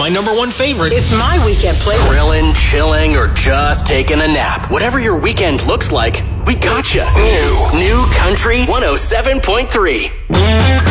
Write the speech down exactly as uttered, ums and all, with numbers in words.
my number one favorite. It's my weekend playlist. Grilling, chilling, or just taking a nap. Whatever your weekend looks like, we gotcha. New, new country one oh seven point three.